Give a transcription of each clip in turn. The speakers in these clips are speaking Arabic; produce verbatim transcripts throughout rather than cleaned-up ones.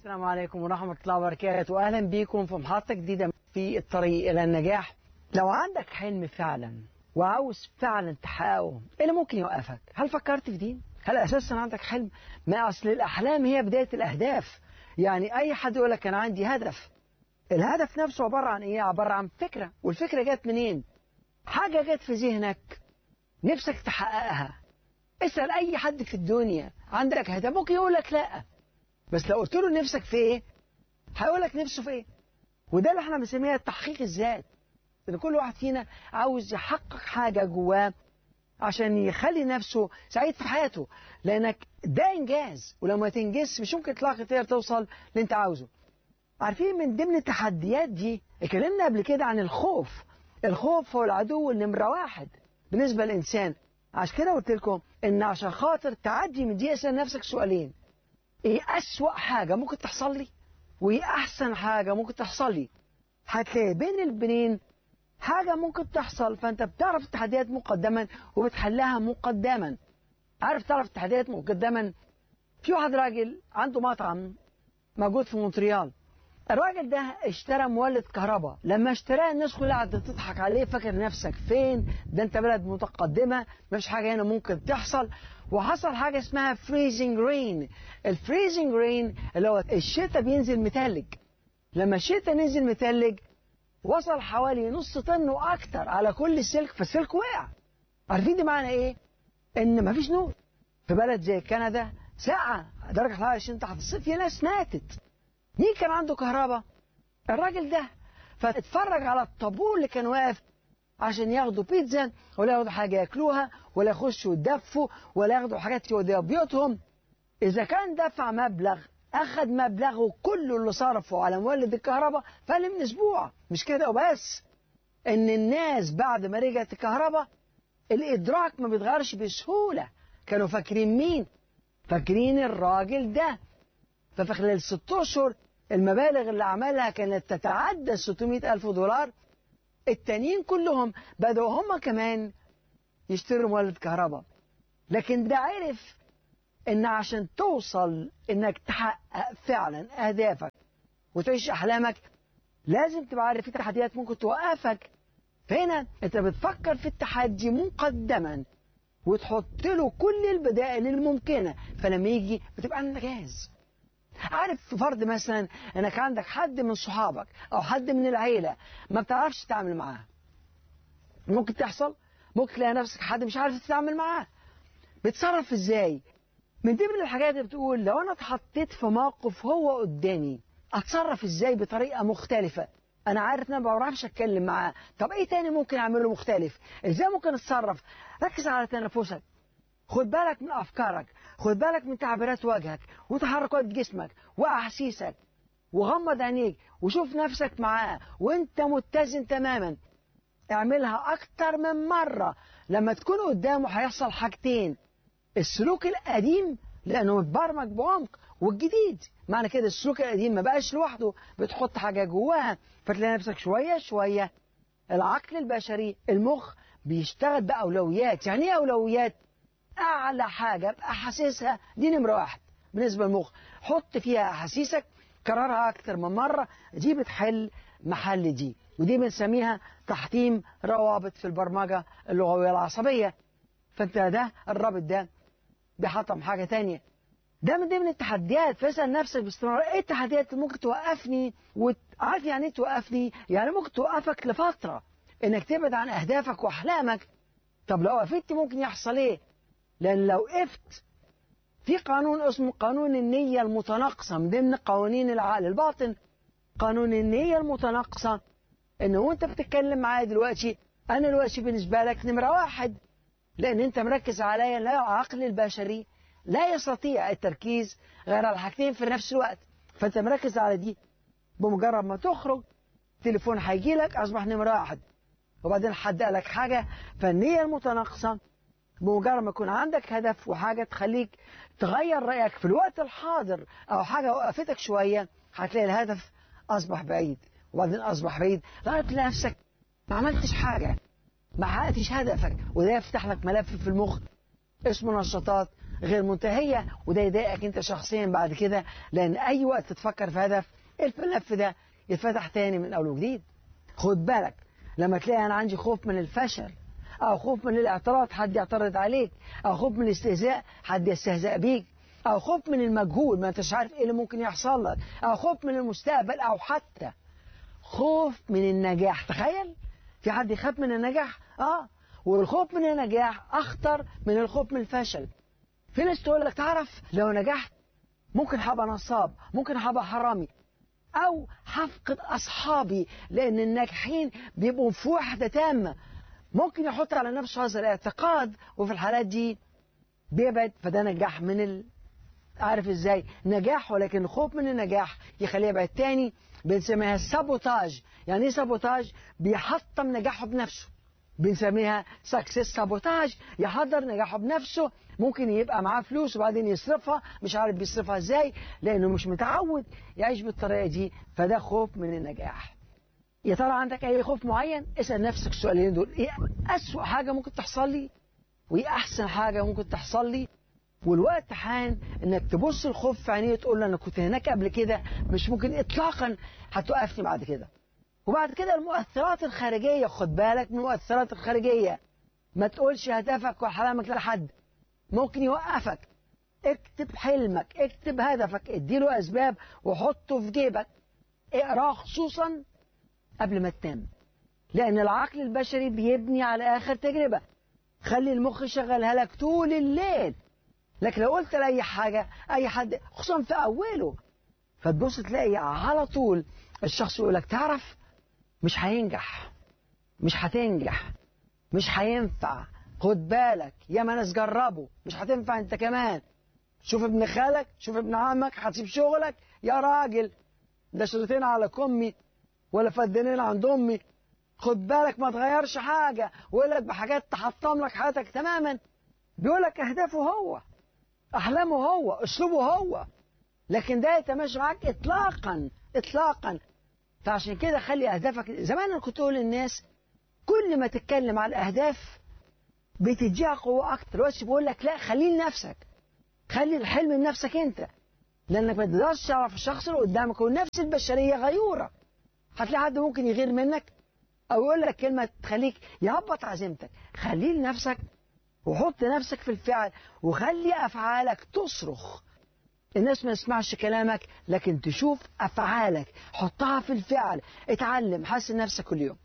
السلام عليكم ورحمة الله وبركاته. أهلا بيكم في محطة جديدة في الطريق إلى النجاح. لو عندك حلم فعلا وعاوز فعلا تحققه، إيه اللي ممكن يوقفك؟ هل فكرت في دي؟ هل أساسا عندك حلم؟ ما أصل الأحلام هي بداية الأهداف. يعني أي حد يقول لك أنا عندي هدف، الهدف نفسه عبارة عن إيه؟ عبارة عن فكرة، والفكرة جت منين؟ حاجة جت في ذهنك نفسك تحققها. اسأل أي حد في الدنيا عندك هدف، ممكن يقول لك لأ، بس لو قلت له نفسك في إيه هيقول لك نفسه في إيه. وده اللي احنا بنسميها تحقيق الذات، إن كل واحد فينا عاوز يحقق حاجة جواه عشان يخلي نفسه سعيد في حياته، لأنك ده إنجاز، ولما تنجز مش ممكن تلاقي تقدر توصل اللي أنت عاوزه. عارفين من ضمن التحديات دي اتكلمنا قبل كده عن الخوف. الخوف هو العدو النمرة واحد بالنسبة للإنسان. عشان كده قلت لكم إن عشان خاطر تعدي من دي اسأل نفسك سؤالين: إيه أسوأ حاجة ممكن تحصل لي؟ وإيه أحسن حاجة ممكن تحصل لي؟ هتلاقي بين البنين حاجة ممكن تحصل، فأنت بتعرف التحديات مقدما وبتحلها مقدما. عارف تعرف التحديات مقدما؟ في واحد راجل عنده مطعم موجود في مونتريال. الراجل ده اشترى مولد كهرباء. لما اشتراه الناس كلها قعدت تضحك عليه، فاكر نفسك فين؟ ده انت بلد متقدمة، مفيش حاجة هنا ممكن تحصل. وحصل حاجة اسمها فريزنج رين. الفريزنج رين اللي هو الشتاء بينزل متلج. لما الشتاء نزل متلج وصل حوالي نص طن واكتر على كل السلك، فالسلك وقع. عارفين دي معنى ايه؟ ان مفيش نور. في بلد زي كندا ساعة درجة حرارة عشرين تحت الصفر، في ناس ماتت. مين كان عنده كهرباء؟ الراجل ده. فاتفرج على الطابور اللي كان واقف عشان ياخدوا بيتزا، ولا ياخدوا حاجة ياكلوها، ولا يخشوا يدفوا، ولا ياخدوا حاجات يوديها بيوتهم. إذا كان دفع مبلغ، أخذ مبلغه كله اللي صرفه على مولد الكهرباء فقل من أسبوع. مش كده وبس، إن الناس بعد ما رجعت الكهرباء الإدراك ما بيتغيرش بسهولة. كانوا فاكرين مين؟ فاكرين الراجل ده. ففي خلال ست أشهر المبالغ اللي عملها كانت تتعدى ستمائة ألف دولار. التانيين كلهم بدأوا هم كمان يشتروا مولد كهرباء. لكن ده عرف إن عشان توصل إنك تحقق فعلا أهدافك وتعيش أحلامك لازم تبقى عارف في تحديات ممكن توقفك. فهنا أنت بتفكر في التحدي مقدما وتحط له كل البدائل الممكنة، فلما يجي بتبقى عندك جاهز. عارف في فرض مثلا انك عندك حد من صحابك او حد من العيلة ما بتعرفش تتعامل معاه، ممكن تحصل. ممكن تلاقي نفسك حد مش عارف تتعامل معاه، بتصرف ازاي؟ من ضمن الحاجات اللي بتقول لو انا اتحطيت في موقف هو قدامي اتصرف ازاي بطريقة مختلفة. انا عارف ان انا ما بعرفش اتكلم معاه، طب ايه تاني ممكن اعمله مختلف؟ ازاي ممكن اتصرف؟ ركز على تنفسك، خد بالك من أفكارك، خد بالك من تعبيرات وجهك وتحركات جسمك وأحاسيسك، وغمض عينيك وشوف نفسك معاه وانت متزن تماما. اعملها أكتر من مرة. لما تكون قدامه هيحصل حاجتين: السلوك القديم لأنه متبرمج بعمق، والجديد معنى كده السلوك القديم ما بقاش لوحده، بتحط حاجة جواها، فتلاقي نفسك شوية شوية العقل البشري المخ بيشتغل بأولويات. يعني ايه أولويات؟ أعلى حاجة أبقى حاسسها دي نمرة واحد بالنسبة للمخ. حط فيها أحاسيسك، كررها أكتر من مرة، دي بتحل محل دي. ودي بنسميها تحطيم روابط في البرمجة اللغوية العصبية. فأنت ده الرابط ده بيحطم حاجة تانية. ده من ضمن التحديات. فاسأل نفسك باستمرار ايه التحديات اللي ممكن توقفني. وعارف يعني ايه توقفني؟ يعني ممكن توقفك لفترة انك تبعد عن اهدافك واحلامك. طب لو وقفت ممكن يحصل ايه؟ لأن لو وقفت في قانون اسمه قانون النية المتناقصة من ضمن قوانين العقل الباطن. قانون النية المتناقصة إنه وأنت بتتكلم معايا دلوقتي أنا دلوقتي بالنسبة لك نمرة واحد، لأن أنت مركز عليا. لا، العقل البشري لا يستطيع التركيز غير على حاجتين في نفس الوقت، فأنت مركز على دي. بمجرد ما تخرج تليفون هيجي لك أصبح نمرة واحد، وبعدين حد قال لك حاجة. فالنية المتناقصة بمجرد ما يكون عندك هدف وحاجة تخليك تغير رأيك في الوقت الحاضر أو حاجة وقفتك شوية، هتلاقي الهدف أصبح بعيد، وبعدين أصبح بعيد لغاية تلاقي نفسك ما عملتش حاجة، ما حققتش هدفك. وده يفتح لك ملف في المخ اسمه نشاطات غير منتهية، وده يضايقك انت شخصيا بعد كده، لان اي وقت تفكر في هدف الملف ده يتفتح تاني من اول وجديد. خد بالك لما تلاقي انا عندي خوف من الفشل، او خوف من الاعتراض حد يعترض عليك، او خوف من الاستهزاء حد يستهزأ بيك، او خوف من المجهول ما انتش عارف ايه اللي ممكن يحصل لك، او خوف من المستقبل، او حتى خوف من النجاح. تخيل في حد يخاف من النجاح؟ اه والخوف من النجاح اخطر من الخوف من الفشل. في ناس تقول لك تعرف لو نجحت ممكن هبقى نصاب، ممكن هبقى حرامي، او هفقد اصحابي، لان الناجحين بيبقوا في وحدة تامة. ممكن يحط على نفسه هذا الاعتقاد، وفي الحالات دي بيبعد، فده نجاح من ال... عارف ازاي نجاح، ولكن الخوف من النجاح يخليه يبعد تاني. بنسميها سابوتاج. يعني ايه سابوتاج؟ بيحطم نجاحه بنفسه. بنسميها سكسس سابوتاج، يحضر نجاحه بنفسه. ممكن يبقى معاه فلوس وبعدين يصرفها، مش عارف بيصرفها ازاي لانه مش متعود يعيش بالطريقه دي، فده خوف من النجاح. يا ترى عندك اي خوف معين؟ اسال نفسك السؤالين دول: ايه اسوأ حاجه ممكن تحصل لي؟ وايه احسن حاجه ممكن تحصل لي؟ والوقت حان انك تبص الخوف في عينيه وتقول له انا كنت هناك قبل كده، مش ممكن اطلاقا هتوقفني بعد كده. وبعد كده المؤثرات الخارجيه، خد بالك من المؤثرات الخارجيه. ما تقولش هدفك وحلمك لحد، ممكن يوقفك. اكتب حلمك، اكتب هدفك، اديله اسباب وحطه في جيبك. اقراه خصوصا قبل ما تنام، لان العقل البشري بيبني على اخر تجربه. خلي المخ يشغلها لك طول الليل. لكن لو قلت لأي حاجة، أي حد خصوصا في أوله، فتبص تلاقي على طول الشخص يقول لك تعرف مش هينجح، مش هتنجح، مش هينفع. خد بالك يا ما ناس جربوا، مش هتنفع انت كمان. شوف ابن خالك، شوف ابن عمك، هتسيب شغلك يا راجل، ده شريطين على كمي ولا فدانين عند امي. خد بالك ما تغيرش حاجة، ويقول لك بحاجات تحطم لك حياتك تماما. بيقول لك أهدافه هو، أحلامه هو، أسلوبه هو، لكن ده يتماشى معاك إطلاقا إطلاقا. فعشان كده خلي أهدافك. زمان أنا كنت أقول للناس كل ما تتكلم على الأهداف بتديها قوة أكتر. بس بقول لك لا، خليه لنفسك، خلي الحلم لنفسك أنت، لأنك ما تقدرش تعرف الشخص اللي قدامك. والنفس البشرية غيورة، هتلاقي حد ممكن يغير منك أو يقول لك كلمة تخليك يهبط عزيمتك. خليه لنفسك وحط نفسك في الفعل، وخلي أفعالك تصرخ. الناس ما يسمعش كلامك لكن تشوف أفعالك، حطها في الفعل. اتعلم، حسن نفسك كل يوم.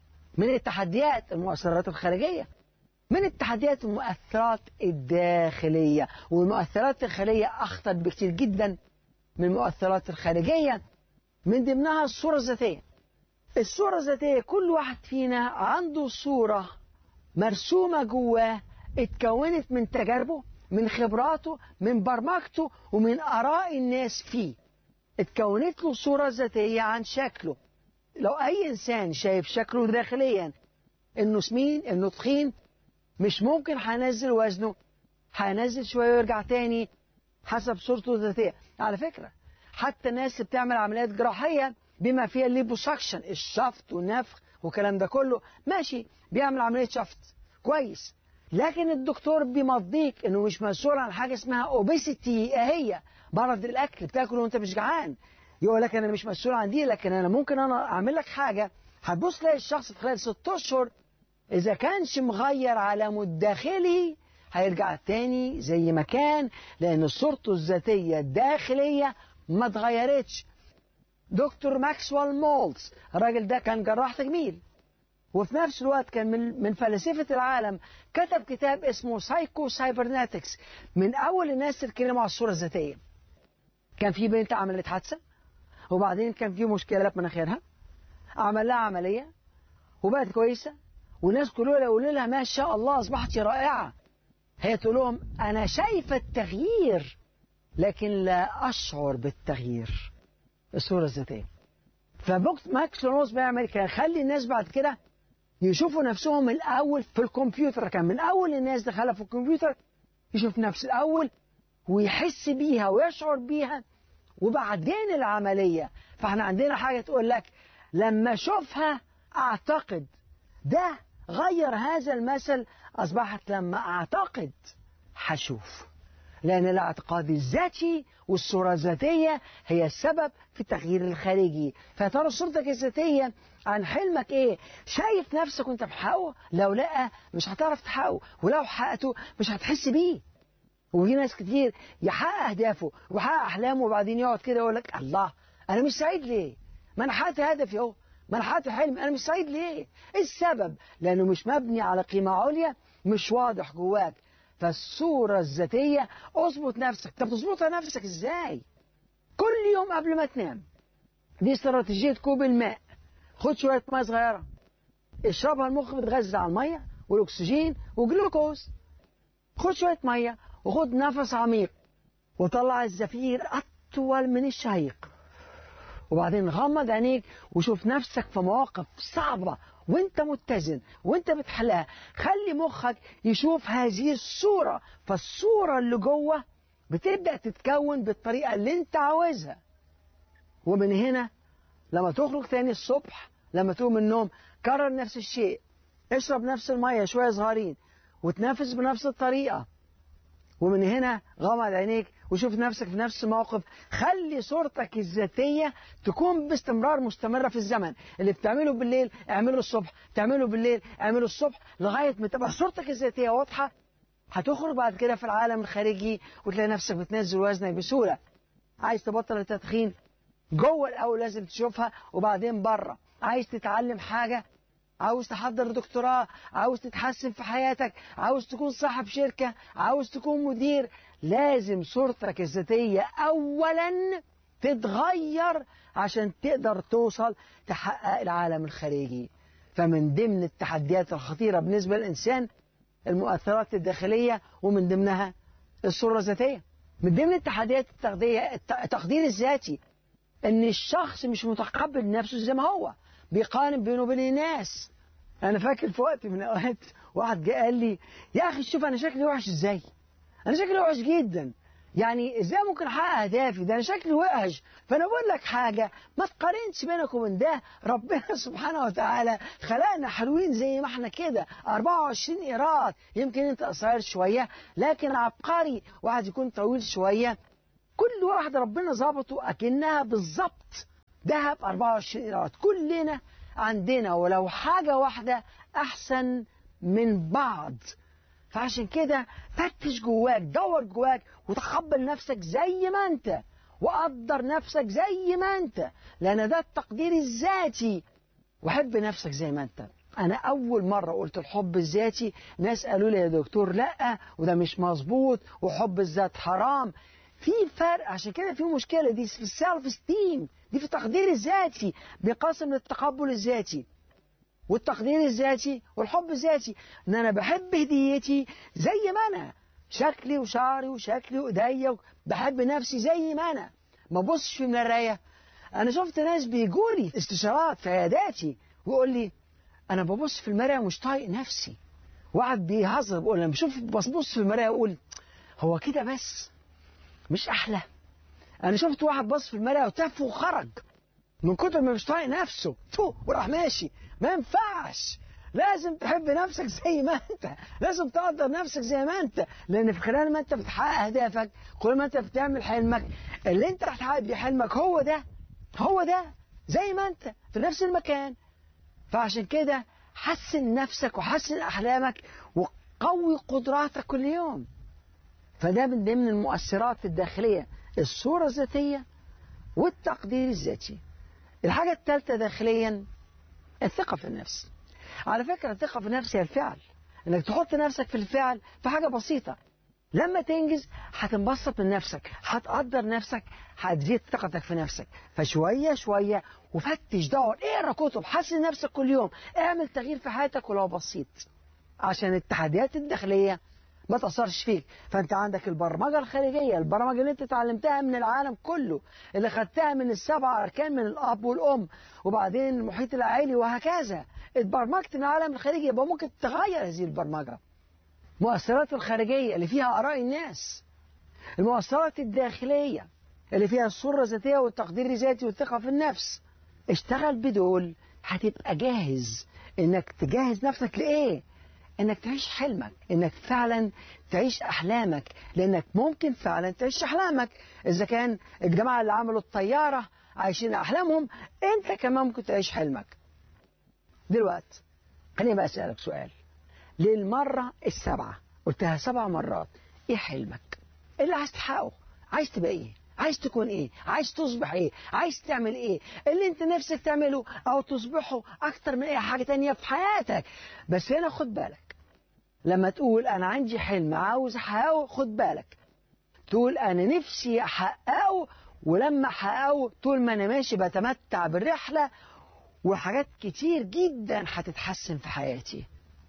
من التحديات المؤثرات الخارجية، من التحديات المؤثرات الداخلية. والمؤثرات الخارجية أخطر بكتير جدا من المؤثرات الخارجية. من ضمنها الصورة الذاتية. الصورة الذاتية كل واحد فينا عنده صورة مرسومة جواه، اتكونت من تجاربه، من خبراته، من برمجته، ومن آراء الناس فيه. اتكونت له صورة ذاتية عن شكله. لو أي إنسان شايف شكله داخليا إنه سمين، إنه تخين، مش ممكن هينزل وزنه، هينزل شوية ويرجع تاني حسب صورته الذاتية. على فكرة حتى الناس اللي بتعمل عمليات جراحية بما فيها الليبوساكشن، الشفط والنفخ والكلام ده كله، ماشي، بيعمل عملية شفط كويس، لكن الدكتور بيمضيك انه مش مسؤول عن حاجه اسمها اوبيسيتي، هي مرض الاكل، بتاكل وانت مش جعان. يقول لك انا مش مسؤول عن دي، لكن انا ممكن انا اعمل لك حاجه. هتبص تلاقي الشخص في خلال ست اشهر اذا كانش مغير علامه الداخلي هيرجع تاني زي ما كان، لان صورته الذاتيه الداخليه ما اتغيرتش. دكتور ماكسويل مولتز، الراجل ده كان جراح تجميل، وفي نفس الوقت كان من من فلاسفة العالم. كتب كتاب اسمه سايكو سايبرناتكس، من أول الناس اللي اتكلموا على الصورة الذاتية. كان في بنت عملت حادثة، وبعدين كان في مشكلة في مناخيرها، عمل لها عملية وبقت كويسة، والناس كلها يقولوا لها ما شاء الله أصبحت رائعة. هي تقول لهم أنا شايفة التغيير لكن لا أشعر بالتغيير. الصورة الذاتية. فماكس بيعمل كان يخلي الناس بعد كده يشوفوا نفسهم الأول في الكمبيوتر. كان من أول الناس دخلها في الكمبيوتر يشوف نفسه الأول ويحس بيها ويشعر بيها وبعدين العملية. فاحنا عندنا حاجة تقول لك لما أشوفها أعتقد. ده غير هذا المثل، أصبحت لما أعتقد هشوف. لأن الاعتقاد الذاتي والصورة الذاتية هي السبب في التغيير الخارجي. فترى صورتك الذاتية عن حلمك إيه؟ شايف نفسك وأنت بتحققه؟ لو لأ مش هتعرف تحققه، ولو حققته مش هتحس بيه. وفي ناس كتير يحقق أهدافه ويحقق أحلامه وبعدين يقعد كده يقول لك الله أنا مش سعيد ليه؟ ما أنا حققت هدفي أهو، ما أنا حققت حلمي، أنا مش سعيد ليه؟ إيه السبب؟ لأنه مش مبني على قيمة عليا، مش واضح جواك. فالصورة الذاتية اظبط نفسك. طب تظبطها نفسك ازاي؟ كل يوم قبل ما تنام، دي استراتيجية كوب الماء. خد شوية مية صغيرة اشربها، المخ بيتغذى على المية والأكسجين والجلوكوز. خد شوية مية وخد نفس عميق وطلع الزفير أطول من الشهيق، وبعدين غمض عينيك وشوف نفسك في مواقف صعبة وانت متزن وانت بتحلها. خلي مخك يشوف هذه الصورة، فالصورة اللي جوه بتبدأ تتكون بالطريقة اللي انت عاوزها. ومن هنا لما تخرج تاني الصبح، لما تقوم من النوم، كرر نفس الشيء، اشرب نفس المية شوية صغيرين وتنفس بنفس الطريقة. ومن هنا غمض عينيك وشوف نفسك في نفس الموقف. خلي صورتك الذاتية تكون باستمرار مستمرة في الزمن. اللي بتعمله بالليل اعمله الصبح، تعمله بالليل اعمله الصبح، لغاية ما تبقى صورتك الذاتية واضحة. هتخرج بعد كده في العالم الخارجي وتلاقي نفسك بتنزل وزنك بسهولة. عايز تبطل التدخين، جوه الأول لازم تشوفها وبعدين بره. عايز تتعلم حاجة، عاوز تحضر دكتوراه، عاوز تتحسن في حياتك، عاوز تكون صاحب شركة، عاوز تكون مدير، لازم صورتك الذاتية أولا تتغير عشان تقدر توصل تحقق العالم الخارجي. فمن ضمن التحديات الخطيرة بالنسبة للإنسان المؤثرات الداخلية، ومن ضمنها الصورة الذاتية. من ضمن التحديات التقدير الذاتي، ان الشخص مش متقبل نفسه زي ما هو، بيقارن بينه وبين الناس. انا فاكر في وقت من الاوقات واحد جه قال لي يا اخي شوف انا شكلي وحش ازاي، انا شكلي وحش جدا، يعني ازاي ممكن احقق اهدافي، ده انا شكلي وحش. فانا بقول لك حاجه، ما تقارنش بينك وبين ده. ربنا سبحانه وتعالى خلقنا حلوين زي ما احنا كده، أربعة وعشرين قيراط. يمكن انت قصير شويه لكن عبقري، واحد يكون طويل شويه، كل واحد ربنا ظبطه اكنها بالظبط ذهب أربعة وعشرين قيراط. كلنا عندنا ولو حاجه واحده احسن من بعض. فعشان كده فتش جواك، دور جواك، وتقبل نفسك زي ما انت، وقدر نفسك زي ما انت، لان ده التقدير الذاتي. وحب نفسك زي ما انت. انا اول مره قلت الحب الذاتي ناس قالوا لي يا دكتور لا وده مش مظبوط وحب الذات حرام. في فرق، عشان كده في مشكله دي في السيلف استيم، دي في التقدير الذاتي. بينقسم للتقبل الذاتي والتقدير الذاتي والحب الذاتي. ان انا بحب هديتي زي ما انا، شكلي وشعري وشكلي وايديا، بحب نفسي زي ما انا، ما ببصش في المرايه. انا شفت ناس بيجولي استشارات في عياداتي ويقول لي انا ببص في المرايه مش طايق نفسي. واحد بيهزر بيقول انا بشوف ببص في المرايه اقول هو كده بس مش احلى. انا شفت واحد بص في المرايه وتف وخرج من كتر ما مش طايق نفسه، تو وراح ماشي. ما ينفعش، لازم تحب نفسك زي ما انت، لازم تقدر نفسك زي ما انت، لان في خلال ما انت بتحقق اهدافك، كل ما انت بتعمل حلمك، اللي انت راح تحقق بيه حلمك هو ده هو ده زي ما انت في نفس المكان. فعشان كده حسن نفسك وحسن احلامك وقوي قدراتك كل يوم. فده من ضمن المؤثرات الداخلية، الصورة الذاتية والتقدير الذاتي. الحاجة الثالثة داخليا الثقة في النفس. على فكرة الثقة في النفس هي الفعل، انك تحط نفسك في الفعل في حاجة بسيطة. لما تنجز هتنبسط من نفسك، هتقدر نفسك، هتزيد ثقتك في نفسك. فشوية شوية وفتش، دور، اقرا كتب، حسن نفسك كل يوم، اعمل تغيير في حياتك ولو بسيط عشان التحديات الداخلية ما تأثرش فيك. فأنت عندك البرمجة الخارجية، البرمجة اللي أنت اتعلمتها من العالم كله، اللي خدتها من السبع أركان من الأب والأم وبعدين المحيط العائلي وهكذا. اتبرمجت من العالم الخارجي، يبقى ممكن تغير هذه البرمجة. المؤثرات الخارجية اللي فيها آراء الناس، المؤثرات الداخلية اللي فيها الصورة الذاتية والتقدير الذاتي والثقة في النفس. اشتغل بدول هتبقى جاهز. إنك تجهز نفسك لإيه؟ انك تعيش حلمك، انك فعلا تعيش احلامك، لانك ممكن فعلا تعيش احلامك. اذا كان الجماعة اللي عملوا الطيارة عايشين احلامهم، انت كمان ممكن تعيش حلمك. دلوقتي خليني بقى اسألك سؤال للمرة السابعة، قلتها سبع مرات، ايه حلمك؟ ايه اللي عايز تحققه؟ عايز تبقى ايه؟ عايز تكون ايه؟ عايز تصبح ايه؟ عايز تعمل ايه؟ اللي انت نفسك تعمله او تصبحه اكتر من اي حاجة تانية في حياتك. بس هنا خد بالك، لما تقول انا عندي حلم عاوز احققه، خد بالك تقول انا نفسي احققه، ولما احققه طول ما انا ماشي بتمتع بالرحلة، وحاجات كتير جدا هتتحسن في حياتي.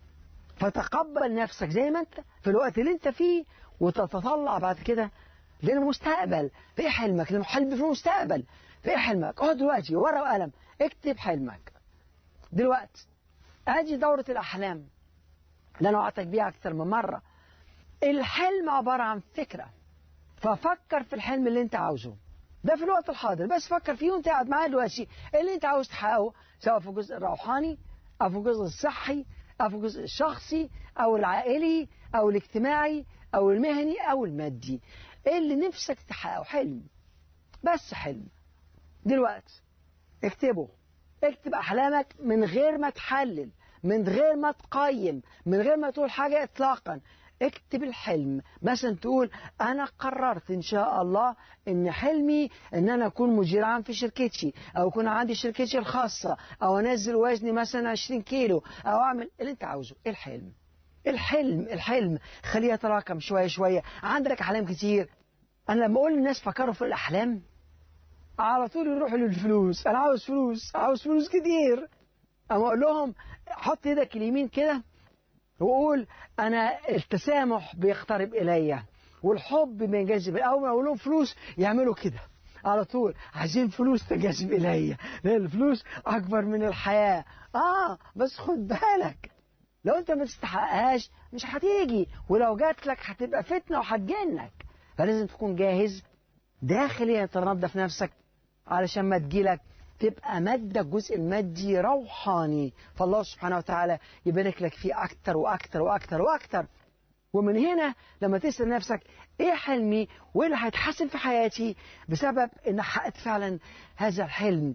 فتقبل نفسك زي ما انت في الوقت اللي انت فيه، وتتطلع بعد كده للمستقبل. في حلمك، للحلم في المستقبل. في حلمك اهو دلوقتي ورقة وقلم اكتب حلمك. دلوقتي ادي دورة الاحلام اللي انا وعدتك بيها اكتر من مرة. الحلم عبارة عن فكرة، ففكر في الحلم اللي انت عاوزه ده في الوقت الحاضر، بس فكر فيه وانت قاعد معاه دلوقتي اللي انت عاوز تحققه، سواء في الجزء الروحاني او في الجزء الصحي او في الجزء الشخصي او العائلي او الاجتماعي او المهني او المادي. ايه اللي نفسك تحققه؟ حلم، بس حلم. دلوقتي اكتبه، اكتب احلامك من غير ما تحلل، من غير ما تقيم، من غير ما تقول حاجة اطلاقا. اكتب الحلم. مثلا تقول انا قررت ان شاء الله ان حلمي ان انا اكون مدير عام في شركتي، او يكون عندي شركتي الخاصة، او انزل وزني مثلا عشرين كيلو، او اعمل اللي انت عاوزه. الحلم الحلم الحلم خليه يتراكم شوية شوية. عندك احلام كتير. انا لما اقول للناس فكروا في الاحلام على طول يروحوا للفلوس. انا عاوز فلوس، عاوز فلوس كتير. اما اقول لهم حط ايدك اليمين كده وقول انا التسامح بيقترب الي والحب بينجذب. اول ما اقول لهم فلوس يعملوا كده على طول، عايزين فلوس تنجذب الي، لان الفلوس اكبر من الحياة. اه بس خد بالك، لو انت ما تستحقهاش مش هتيجي، ولو جات لك هتبقى فتنة وهتجنك. فلازم تكون جاهز داخليا، تنظف نفسك علشان ما تجيلك تبقى مادة الجزء المادي روحاني، فالله سبحانه وتعالى يبارك لك فيه أكتر وأكتر وأكتر وأكتر. ومن هنا لما تسأل نفسك إيه حلمي وإيه اللي هيتحسن في حياتي بسبب إن حققت فعلا هذا الحلم،